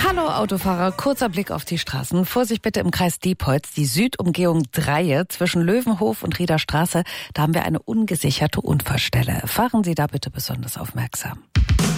Hallo Autofahrer, kurzer Blick auf die Straßen. Vorsicht bitte im Kreis Diepholz, die Südumgehung Dreie zwischen Löwenhof und Rieder Straße. Da haben wir eine ungesicherte Unfallstelle. Fahren Sie da bitte besonders aufmerksam.